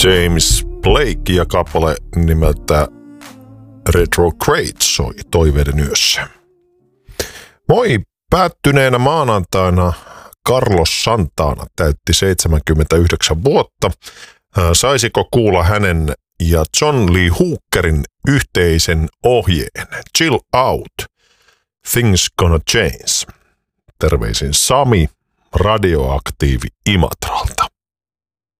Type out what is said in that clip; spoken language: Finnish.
James Blake ja kappale nimeltä Retrograde soi Toiveiden yössä. Moi, päättyneenä maanantaina Carlos Santana täytti 79 vuotta. Saisiko kuulla hänen ja John Lee Hookerin yhteisen ohjeen Chill Out, Things Gonna Change. Terveisin Sami, radioaktiivi Imatralta.